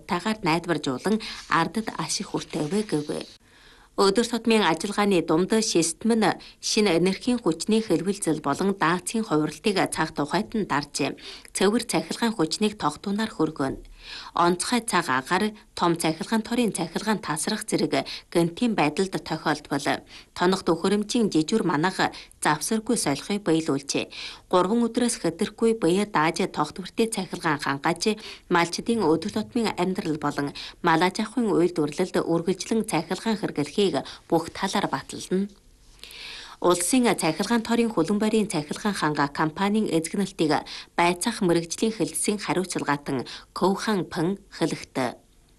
удаагаар найдваржуулан ардад ашиг хүртээвэ гэв. Өдөр тутмын ажиллагааны дунд систем нь шинэ энергийн хүчний хэлбэлзэл болон даацын хувирлтыг цаг тухайд нь даржээ. Цэвэр цахилгаан хүчнийг тогтооноор хөргөнө. Онцгой цаг агаар, том цахилгаан торын цахилгаан тасрах зэрэг гэнтийн байдалд тохиолдвол тоног төхөөрөмжийн жижүүр манага завсаргүй солихыг биелүүлжээ. 3 өдрөөс хэтэрхгүй бие дааж тогтвортой цахилгаан хангааж малчдын өдөр тутмын амьдрал болон малаж авахын үйлдвэрлэлд үргэлжлэн цахилгаан хэрэглэхийг бүх талаар батална. Улсын цахилгаан торын хөлөн барийн цахилгаан хангаа компанийн эзэгнэлтийг байцаах мэрэгжлийн хэлтсийн хариуцлагаатан Коухан Пэн хэлэхдээ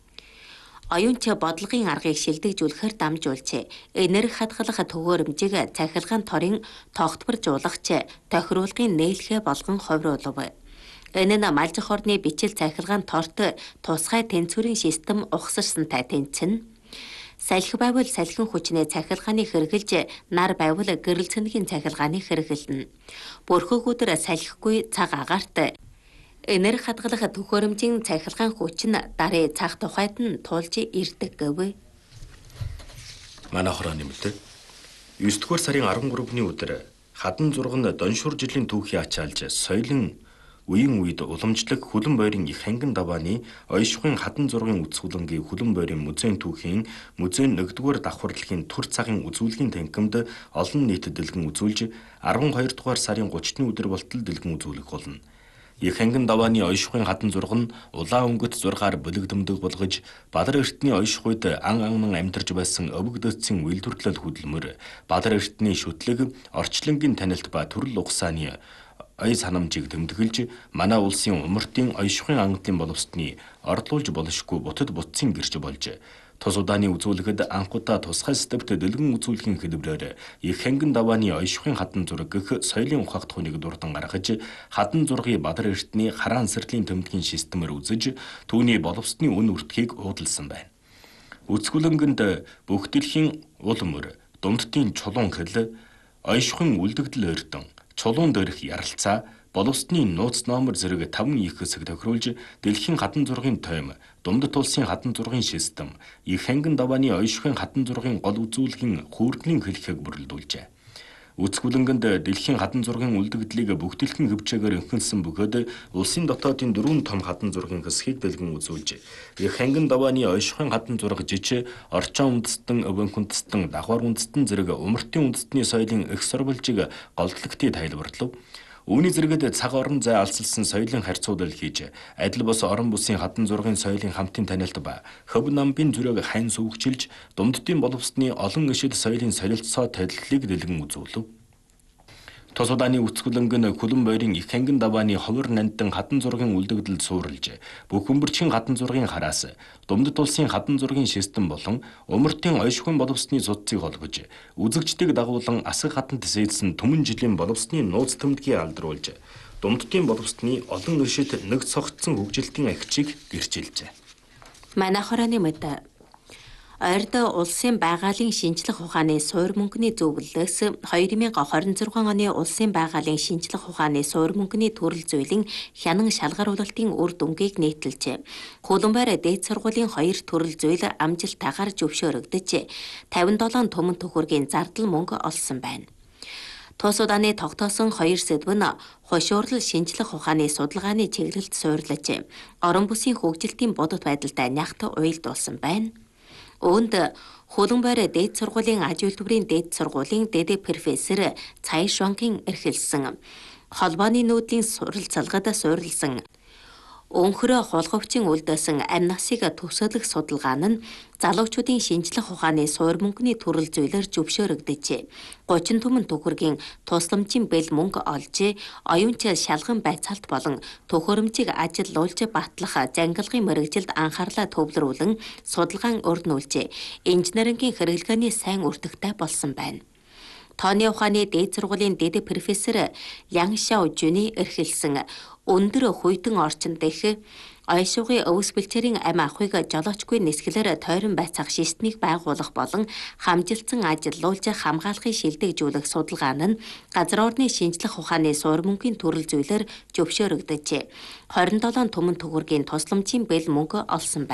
оюунч бодлогын аргыг шилдэгжүүлэхээр дамжуулжээ. Энерги хадгалах төгөөрөмжийг цахилгаан торын тогтворжуулагч тохируулгын нээлхэ болгон хувируулав. Энэ нь малжих орны бичил цахилгаан торт тусгай тэнцвэрийн систем ухсарсантай тэнцэнэ. Салхи байвал салхин хүчний цахилгааны хэрэгжилж, нар байвал гэрэл цэнгийн цахилгааны хэрэгжилнэ. Бүрхэг өдөр салхигүй цаг агаарт энерги хадгалах төхөөрөмжийн цахилгаан хүч нь дарын цаг тухайд нь тулж ирдэг гэв. Манай хороо нэмэлт 9-р сарын 13-ны өдөр хадан зурган доншуур жилийн түүхий ачаалж соёлын үеийн үед уламжлаг хөлөн бойрын их хангин давааны ойшихын хадан зургийн үцгүлэнгийн хөлөн бойрын музейн түүхийн музейн 1-р давхарлагын түр цагын үзүүлгийн танхимд олон нийтэд дэлгэн үзүүлж 12-р сарын 30-ны өдөр болтол дэлгэн үзүүлэх болно. Их хангин давааны ойшихын хадан зураг нь улаан өнгөт зургаар бүлэгдэмдэг болгож Бадар эртний ойших үед ан аннан амьдарч байсан өвөг дэцсийн үйлдвэрлэл хөдөлмөр Бадар эртний шүтлэг орчлонгийн танилт ба төрөл угсааны ой санамжийг тэмдэглэж манай улсын умартын ойшихын ангатлын боловсролтны ордлуулж болшгүй бутад бутцын гэрч болж тус удааны үзүүлэхэд анхудаа тусгай степт дэлгэн үзүүлэхийн хэлбэрээр их хангин давааны ойшихын хадан зураг гэх соёлын ухаах тухайг дурдан гаргаж хадан зургийг Бадар эртний хараан сэрлийн тэмдгийн системээр үзэж түүний боловсролтны үн үртгийг уудалсан байна. Үцгүлэнгэнд бүх дэлхийн улмөр дундтын чулуун хэл ойшихын үлдэгдэл өрдөн чулуун дээрх яралцаа боловсролтны нууц номер зэрэг 5 их хэсэг тохируулж дэлхийн хадан зургийн тойм, дундад улсын хадан зургийн систем, их хангин давааны ойшихын хадан зургийн гол үзүүлгийн хүүрдлийн хэлхийг бүрэлдүүлжээ. Үцгүлэнгэнд дэлхийн хадан зургийн үлдэгдлийг бүх дэлхийн хөвчөөр энхэлсэн бөгөөд улсын дотоодын 4 том хадан зургийн хэсгийг дэлгэн үзүүлж, их хангин давааны ойшихын хадан зураг жиж, орчон үндэстэн, өвөнх үндэстэн, давхар үндэстэн зэрэг умартын үндэстний соёлын их сурвалжийг голдлагтыг тайлбарлав. Үүний зэрэгэд цаг орон зай алсалсан соёлын харьцуулал хийж, адил бос орон бүсийн хадан зургийн соёлын хамтын танилт ба хөв намбын зүрэг хайн сүүгчилж, дундтын боловсролтны олон ишид соёлын солилцоо танилтлыг дэлгэн үзүүлв. Тус удааны үцгүлэнгэн хөлөн бойрын их хангин давааны ховор нандин хадан зургийн үлдэгдэл суурилж, бүх өмбөрчийн хадан зургийн хараас дундад улсын хадан зургийн систем болон умартын ойшихын боловсролтны судцыг холбож, үзэгчдийг дагуулan асар хатан тэсэйдсэн түмэн жилийн боловсролтны нууц тэмдгийг алдаруулж, дундтын боловсролтны олон ишид нэг цогцсон хөгжилтийн агчийг гэрчилжээ. Манай хорооны мэд Ойрд улсын байгалийн шинжлэх ухааны суур мөнгөний зөвлөлөөс 2026 оны улсын байгалийн шинжлэх ухааны суур мөнгөний төрөл зүйлийн хянан шалгаруулалтын үр дүнгийг нийтэлжээ. Хөлбөмбөр дээд сургуулийн 2 төрөл зүйл амжилттайгаар зөвшөөрөгдөж, 57 төмөн төхөргийн зардал мөнгө олсон байна. Тус удааны тогтоосон 2 сэдв нь хошуурлал шинжлэх ухааны судалгааны чиглэлд суйрлаж, орон бүсийн хөгжилтийн бодит байдалтай нягт уялдуулсан байна. Үүнд Хөлбөмбөр дээд сургуулийн аж үйлдвэрийн дээд сургуулийн дэд профессор Цай Шуангийн эрхэлсэн холбооны нүүдлийн суралцалгад суурилсан өнхрөө хулгавчин үлдээсэн амь насыг төвсөлөх судалгаа нь залуучуудын шинжлэх ухааны суур мөнгөний төрөл зүйлээр зөвшөөрөгдөж, 30 төмөн төхөргийн тусламжийн бэл мөнгө олж, оюунч шалган байцаалт болон төхөөрөмжийг ажилуулж батлах зангилгын мэрэгжилд анхаарлаа төвлөрүүлэн судалгаан өрнүүлж, инженерингийн хэрэглгээний сайн үрдэгтэй болсон байна. Тооны ухааны дээд сургуулийн дэд профессор Ян Шао Жүний эрхэлсэн өндөр хүйтэн орчинд дэх ойшуугын өвс бэлчээрийн амь ахуйг жолоочгүй нисгэлээр тойрон байцаах системийг байгуулах болон хамжилтсан ажилуулж хамгаалахыг шилдэгжүүлэх судалгаа нь газар орны шинжлэх ухааны суур мөнгөний төрөл зүйлээр зөвшөөрөгдөж, 27 төмөн төгрөгийн тусламжийн бэл мөнгө олсон байна.